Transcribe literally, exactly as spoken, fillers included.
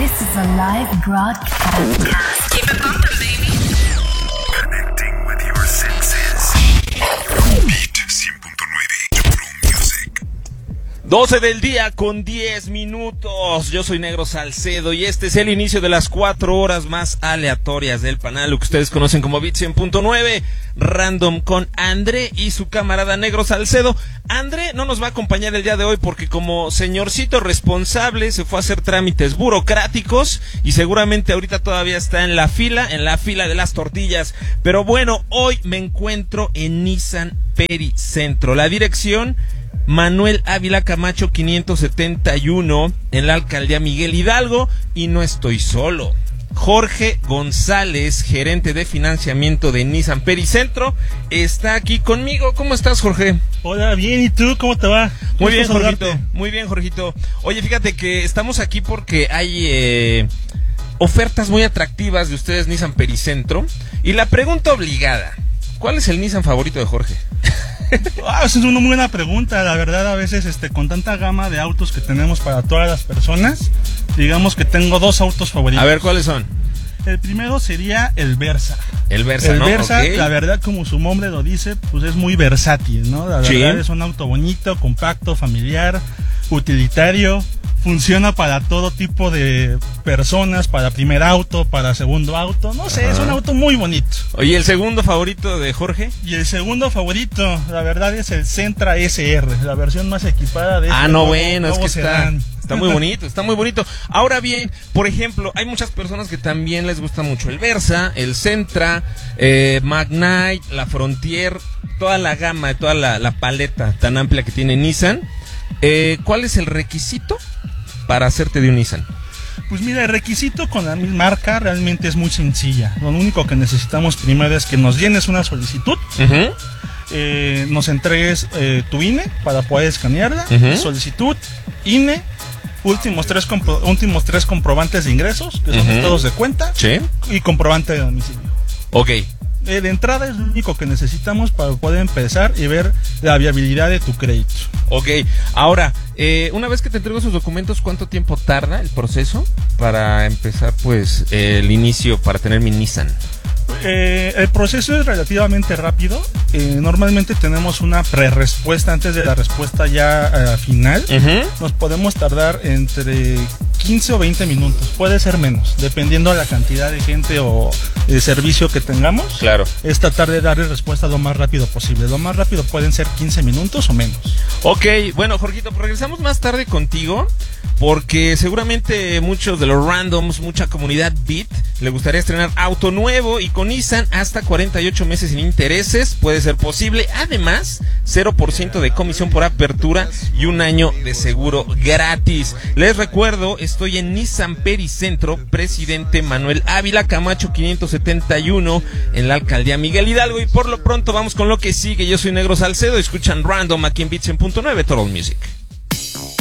This is a live broadcast. Keep it bumping, baby. Connecting with your senses. Beat cien punto nueve True Music. doce del día con diez minutos. Yo soy Negro Salcedo y este es el inicio de las cuatro horas más aleatorias del panel, lo que ustedes conocen como Beat cien punto nueve Random con André y su camarada Negro Salcedo. André no nos va a acompañar el día de hoy porque como señorcito responsable se fue a hacer trámites burocráticos y seguramente ahorita todavía está en la fila, en la fila de las tortillas. Pero bueno, hoy me encuentro en Nissan Pericentro. La dirección: Manuel Ávila Camacho quinientos setenta y uno, en la alcaldía Miguel Hidalgo, y no estoy solo. Jorge González, gerente de financiamiento de Nissan Pericentro, está aquí conmigo. ¿Cómo estás, Jorge? Hola, bien, ¿y tú? ¿Cómo te va? Muy bien, saludarte. Jorgito. Muy bien, Jorgito. Oye, fíjate que estamos aquí porque hay eh, ofertas muy atractivas de ustedes, Nissan Pericentro. Y la pregunta obligada: ¿cuál es el Nissan favorito de Jorge? Ah, esa es una muy buena pregunta. La verdad, a veces este, con tanta gama de autos que tenemos para todas las personas, digamos que tengo dos autos favoritos. A ver, ¿cuáles son? El primero sería el Versa. El Versa, El ¿no? Versa, Okay. La verdad, como su nombre lo dice, pues es muy versátil, ¿no? La Sí. verdad es un auto bonito, compacto, familiar, utilitario. Funciona para todo tipo de personas, para primer auto, para segundo auto. No sé, Ajá. es un auto muy bonito. Oye, ¿el segundo favorito de Jorge? Y el segundo favorito, la verdad, es el Sentra S R, la versión más equipada de Ah, este no, nuevo- bueno, es nuevo que está, sedán. está muy bonito, está muy bonito. Ahora bien, por ejemplo, hay muchas personas que también les gusta mucho el Versa, el Sentra, eh, Magnite, la Frontier, toda la gama, toda la, la paleta tan amplia que tiene Nissan. Eh, ¿Cuál es el requisito para hacerte de un Nissan? Pues mira, el requisito con la misma marca realmente es muy sencilla. Lo único que necesitamos primero es que nos llenes una solicitud, Uh-huh. eh, nos entregues eh, tu I N E para poder escanearla, Ujú. solicitud, I N E, últimos tres, compro- últimos tres comprobantes de ingresos, que son Ujú. estados de cuenta, Sí. y comprobante de domicilio. Ok. Eh, de entrada es lo único que necesitamos para poder empezar y ver la viabilidad de tu crédito. Ok, ahora, eh, una vez que te entrego esos documentos, ¿cuánto tiempo tarda el proceso para empezar, pues, eh, el inicio para tener mi Nissan? Eh, el proceso es relativamente rápido. Eh, normalmente tenemos una pre-respuesta antes de la respuesta ya eh, final. Uh-huh. Nos podemos tardar entre quince o veinte minutos, puede ser menos, dependiendo de la cantidad de gente o de servicio que tengamos. Claro. Es tratar de darle respuesta lo más rápido posible. Lo más rápido pueden ser quince minutos o menos. Ok, bueno, Jorgito, pues regresamos más tarde contigo, porque seguramente muchos de los randoms, mucha comunidad Beat, le gustaría estrenar auto nuevo, y con Nissan hasta cuarenta y ocho meses sin intereses puede ser posible. Además, cero por ciento de comisión por apertura y un año de seguro gratis. Les recuerdo, estoy en Nissan Pericentro, Presidente Manuel Ávila Camacho quinientos setenta y uno, en la alcaldía Miguel Hidalgo, y por lo pronto vamos con lo que sigue. Yo soy Negro Salcedo, escuchan Random aquí en Beat cien punto nueve Total Music.